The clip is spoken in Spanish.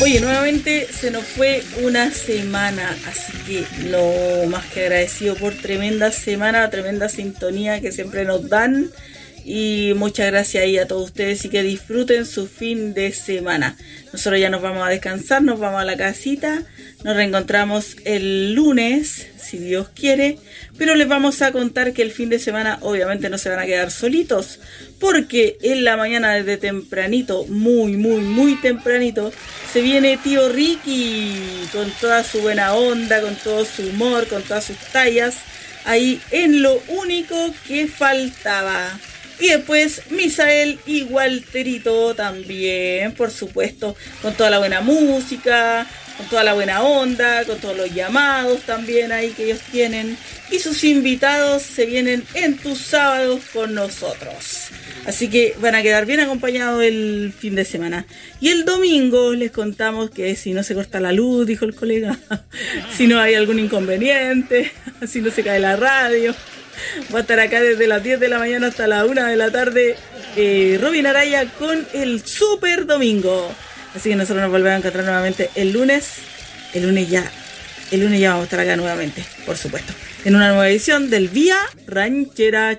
Oye, nuevamente se nos fue una semana, así que lo más que agradecido por tremenda semana, tremenda sintonía que siempre nos dan. Y muchas gracias ahí a todos ustedes y que disfruten su fin de semana. Nosotros ya nos vamos a descansar, nos vamos a la casita. Nos reencontramos el lunes, si Dios quiere. Pero les vamos a contar que el fin de semana obviamente no se van a quedar solitos. Porque en la mañana desde tempranito, muy tempranito, se viene tío Ricky con toda su buena onda, con todo su humor, con todas sus tallas. Ahí en Lo Único que Faltaba. Y después Misael y Walterito también, por supuesto, con toda la buena música, con toda la buena onda, con todos los llamados también ahí que ellos tienen. Y sus invitados se vienen en tus sábados con nosotros. Así que van a quedar bien acompañados el fin de semana. Y el domingo les contamos que si no se corta la luz, dijo el colega, si no hay algún inconveniente, si no se cae la radio, va a estar acá desde las 10 de la mañana hasta la 1 de la tarde Robin Araya con el Super Domingo. Así que nosotros nos volvemos a encontrar nuevamente el lunes. El lunes ya vamos a estar acá nuevamente, por supuesto, en una nueva edición del Vía Ranchera.